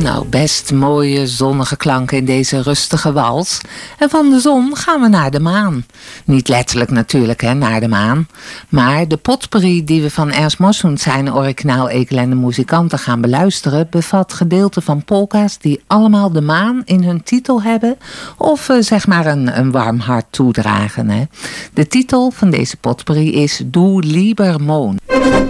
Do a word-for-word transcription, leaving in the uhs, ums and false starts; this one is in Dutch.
Nou, best mooie zonnige klanken in deze rustige wals. En van de zon gaan we naar de maan. Niet letterlijk natuurlijk, hè, naar de maan. Maar de potpourri die we van Ernst Moshund zijn originaal ekelende muzikanten gaan beluisteren, bevat gedeelten van polka's die allemaal de maan in hun titel hebben. Of uh, zeg maar een, een warm hart toedragen. Hè. De titel van deze potpourri is Du lieber Mond.